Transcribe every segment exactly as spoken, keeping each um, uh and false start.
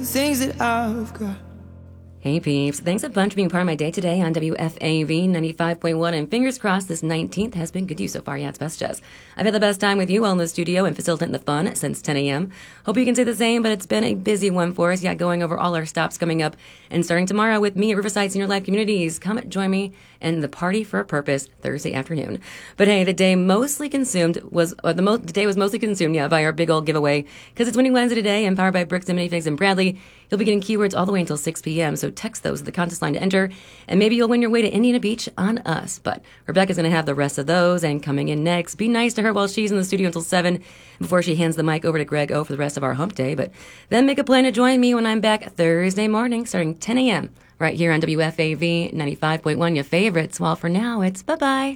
things that I've got. Hey peeps, thanks a bunch for being part of my day today on W F A V ninety-five point one, and fingers crossed this nineteenth has been good to you so far. Yeah, it's best Jess. I've had the best time with you all in the studio and facilitating the fun since ten a.m. Hope you can say the same, but it's been a busy one for us. Yeah, going over all our stops coming up and starting tomorrow with me at Riverside Senior Life Communities. Come join me in the Party for a Purpose Thursday afternoon. But hey, the day mostly consumed was, or the, mo- the day was mostly consumed, yeah, by our big old giveaway, because it's Winning Wednesday today, and powered by Bricks and Minifigs and Bradley. You'll be getting keywords all the way until six p.m., so text those to the contest line to enter, and maybe you'll win your way to Indiana Beach on us. But Rebecca's going to have the rest of those, and coming in next, be nice to her while she's in the studio until seven before she hands the mic over to Greg O for the rest of our hump day. But then make a plan to join me when I'm back Thursday morning starting ten a.m. right here on W F A V ninety-five point one, your favorites. Well, for now, it's bye-bye.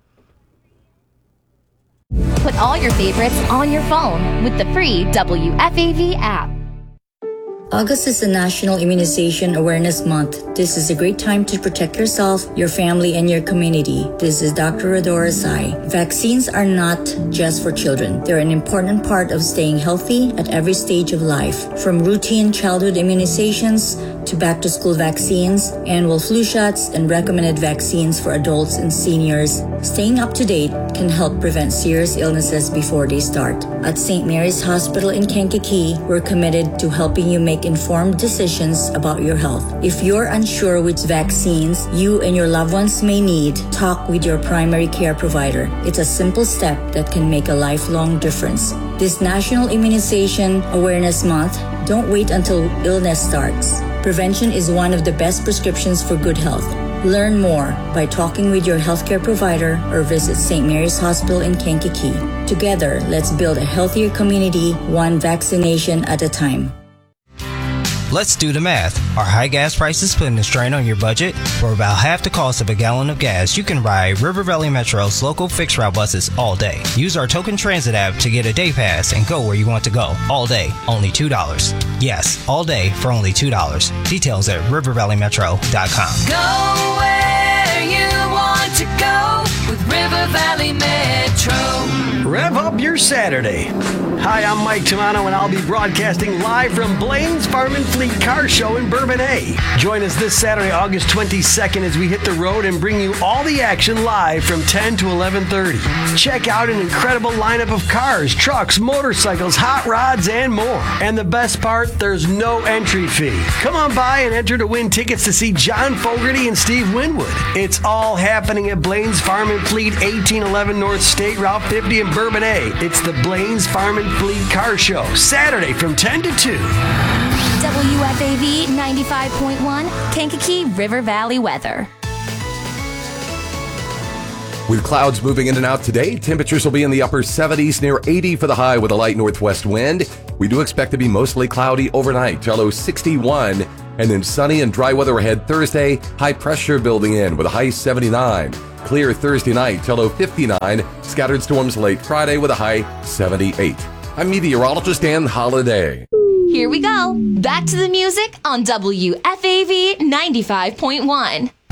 Put all your favorites on your phone with the free W F A V app. August is a National Immunization Awareness Month. This is a great time to protect yourself, your family, and your community. This is Doctor Rodora Sai. Vaccines are not just for children. They're an important part of staying healthy at every stage of life. From routine childhood immunizations to back-to-school vaccines, annual flu shots, and recommended vaccines for adults and seniors, staying up to date can help prevent serious illnesses before they start. At Saint Mary's Hospital in Kankakee, we're committed to helping you make informed decisions about your health. If you're unsure which vaccines you and your loved ones may need, talk with your primary care provider. It's a simple step that can make a lifelong difference. This National Immunization Awareness Month, don't wait until illness starts. Prevention is one of the best prescriptions for good health. Learn more by talking with your healthcare provider or visit Saint Mary's Hospital in Kankakee. Together, let's build a healthier community, one vaccination at a time. Let's do the math. Are high gas prices putting a strain on your budget? For about half the cost of a gallon of gas, you can ride River Valley Metro's local fixed route buses all day. Use our Token Transit app to get a day pass and go where you want to go. All day, only two dollars. Yes, all day for only two dollars. Details at river valley metro dot com. Go where you want to go with River Valley Metro. Rev up your Saturday. Hi, I'm Mike Tamano, and I'll be broadcasting live from Blaine's Farm and Fleet Car Show in Bourbonnais. Join us this Saturday, August twenty-second, as we hit the road and bring you all the action live from ten to eleven thirty. Check out an incredible lineup of cars, trucks, motorcycles, hot rods, and more. And the best part, there's no entry fee. Come on by and enter to win tickets to see John Fogerty and Steve Winwood. It's all happening at Blaine's Farm and Fleet, eighteen eleven North State Route fifty in Bourbonnais. It's the Blaine's Farm and Fleet Car Show, Saturday from ten to two. W F A V ninety-five point one, Kankakee River Valley weather. With clouds moving in and out today, temperatures will be in the upper seventies, near eighty for the high with a light northwest wind. We do expect to be mostly cloudy overnight, low sixty-one, and then sunny and dry weather ahead Thursday, high pressure building in with a high seventy-nine. Clear Thursday night, low fifty-nine, scattered storms late Friday with a high seventy-eight. I'm meteorologist Dan Holiday. Here we go. Back to the music on W F A V ninety-five point one.